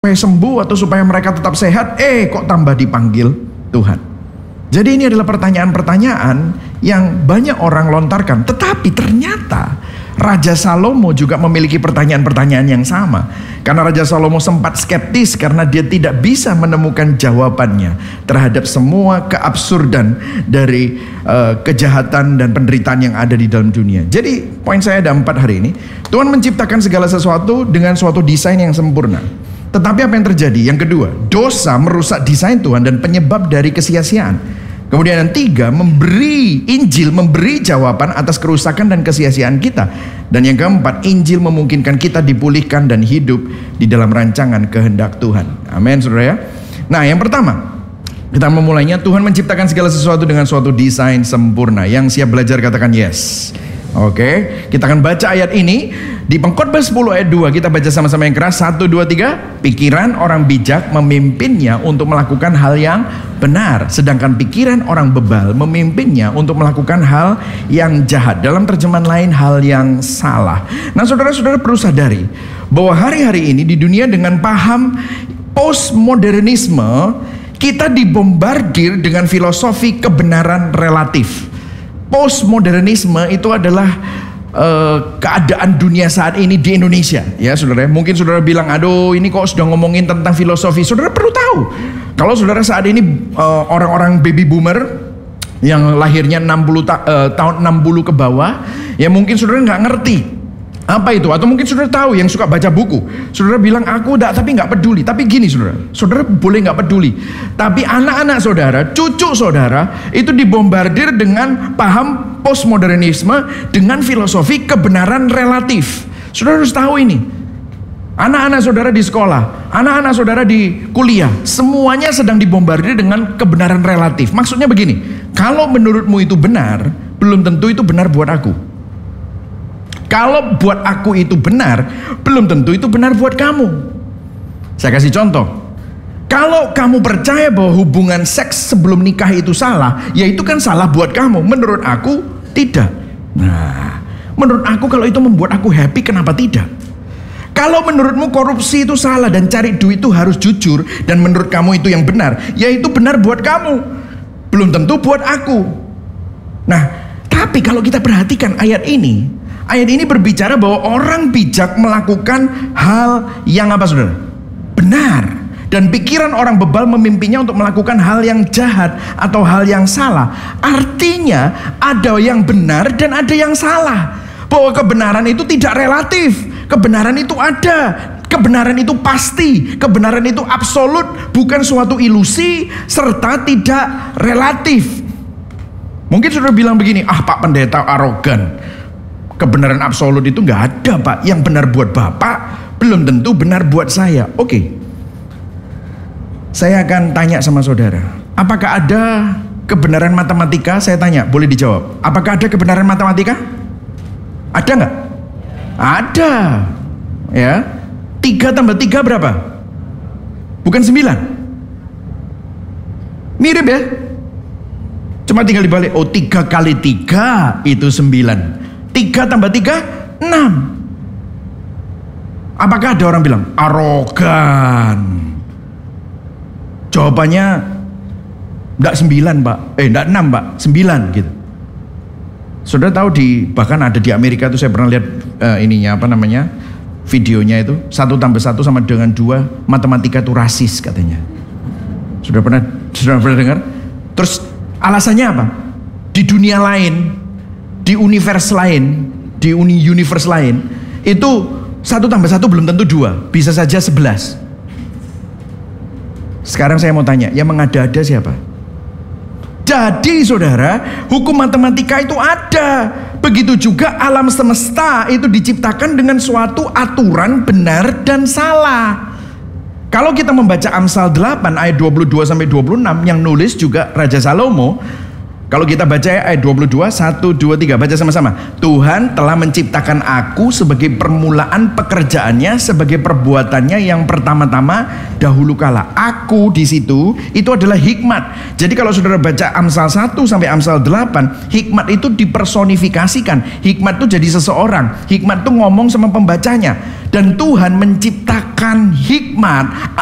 supaya sembuh atau supaya mereka tetap sehat, kok tambah dipanggil Tuhan. Jadi ini adalah pertanyaan-pertanyaan yang banyak orang lontarkan. Tetapi ternyata Raja Salomo juga memiliki pertanyaan-pertanyaan yang sama. Karena Raja Salomo sempat skeptis karena dia tidak bisa menemukan jawabannya terhadap semua keabsurdan dari kejahatan dan penderitaan yang ada di dalam dunia. Jadi poin saya ada 4 hari ini. Tuhan menciptakan segala sesuatu dengan suatu desain yang sempurna. Tetapi apa yang terjadi? Yang kedua, dosa merusak desain Tuhan dan penyebab dari kesia-siaan. Kemudian yang 3, Injil memberi jawaban atas kerusakan dan kesia-siaan kita. Dan yang keempat, Injil memungkinkan kita dipulihkan dan hidup di dalam rancangan kehendak Tuhan. Amin, saudara ya. Nah, yang pertama, kita memulainya. Tuhan menciptakan segala sesuatu dengan suatu desain sempurna. Yang siap belajar katakan yes. Oke, kita akan baca ayat ini di Pengkhotbah 10 ayat 2. Kita baca sama-sama yang keras. 1, 2, 3. Pikiran orang bijak memimpinnya untuk melakukan hal yang benar, sedangkan pikiran orang bebal memimpinnya untuk melakukan hal yang jahat. Dalam terjemahan lain, hal yang salah. Nah, saudara-saudara perlu sadari bahwa hari-hari ini di dunia dengan paham postmodernisme, kita dibombardir dengan filosofi kebenaran relatif. Postmodernisme itu adalah keadaan dunia saat ini di Indonesia, ya saudara. Mungkin saudara bilang, aduh ini kok sudah ngomongin tentang filosofi. Saudara perlu tahu, kalau saudara saat ini orang-orang baby boomer yang lahirnya tahun 60 ke bawah, ya mungkin saudara nggak ngerti apa itu, atau mungkin saudara tahu yang suka baca buku. Saudara bilang aku tapi nggak peduli. Tapi gini saudara boleh nggak peduli, tapi anak-anak saudara, cucu saudara itu dibombardir dengan paham postmodernisme dengan filosofi kebenaran relatif. Saudara harus tahu ini. Anak-anak saudara di sekolah, anak-anak saudara di kuliah, semuanya sedang dibombardir dengan kebenaran relatif. Maksudnya begini, kalau menurutmu itu benar, belum tentu itu benar buat aku. Kalau buat aku itu benar, belum tentu itu benar buat kamu. Saya kasih contoh. Kalau kamu percaya bahwa hubungan seks sebelum nikah itu salah, ya itu kan salah buat kamu. Menurut aku, tidak. Nah, menurut aku kalau itu membuat aku happy, kenapa tidak? Kalau menurutmu korupsi itu salah dan cari duit itu harus jujur, dan menurut kamu itu yang benar, ya itu benar buat kamu. Belum tentu buat aku. Nah, tapi kalau kita perhatikan ayat ini berbicara bahwa orang bijak melakukan hal yang apa saudara? Benar. Dan pikiran orang bebal memimpinnya untuk melakukan hal yang jahat atau hal yang salah. Artinya ada yang benar dan ada yang salah. Bahwa kebenaran itu tidak relatif. Kebenaran itu ada. Kebenaran itu pasti. Kebenaran itu absolut. Bukan suatu ilusi serta tidak relatif. Mungkin saudara bilang begini, Pak Pendeta arogan. Kebenaran absolut itu nggak ada, Pak. Yang benar buat Bapak belum tentu benar buat saya. Oke. Saya akan tanya sama saudara, apakah ada kebenaran matematika? Saya tanya, boleh dijawab. Apakah ada kebenaran matematika? Ada nggak? Ada. Ya. 3 tambah 3 berapa? Bukan 9. Mirip ya? Cuma tinggal dibalik. 3 kali 3 itu 9. 3 tambah 3, 6. Apakah ada orang bilang, arogan? Jawabannya, enggak 9 Pak, enggak 6 Pak, 9 gitu. Saudara tahu bahkan ada di Amerika itu saya pernah lihat videonya itu, 1 tambah 1 sama dengan 2, matematika itu rasis katanya. Sudah pernah dengar? Terus alasannya apa? Di dunia lain, di universe lain, di universe lain, itu 1 tambah 1 belum tentu 2, bisa saja 11. Sekarang saya mau tanya, yang mengada-ada siapa? Jadi saudara, hukum matematika itu ada. Begitu juga alam semesta itu diciptakan dengan suatu aturan benar dan salah. Kalau kita membaca Amsal 8 ayat 22-26 yang nulis juga Raja Salomo, Kalau kita baca ayat 22, 1, 2, 3, baca sama-sama. Tuhan telah menciptakan aku sebagai permulaan pekerjaannya, sebagai perbuatannya yang pertama-tama dahulu kala. Aku di situ itu adalah hikmat. Jadi kalau saudara baca Amsal 1 sampai Amsal 8, hikmat itu dipersonifikasikan. Hikmat itu jadi seseorang. Hikmat itu ngomong sama pembacanya. Dan Tuhan menciptakan hikmat